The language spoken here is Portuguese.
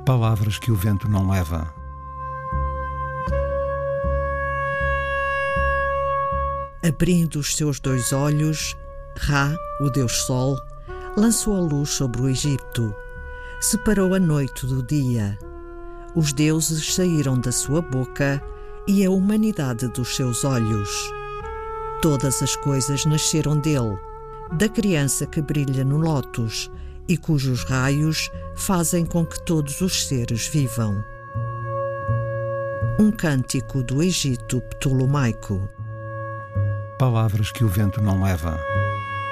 Palavras que o vento não leva. Abrindo os seus dois olhos, Ra, o Deus Sol, lançou a luz sobre o Egito. Separou a noite do dia. Os deuses saíram da sua boca e a humanidade dos seus olhos. Todas as coisas nasceram dele, da criança que brilha no lótus e cujos raios fazem com que todos os seres vivam. Um cântico do Egito Ptolomaico. Palavras que o vento não leva.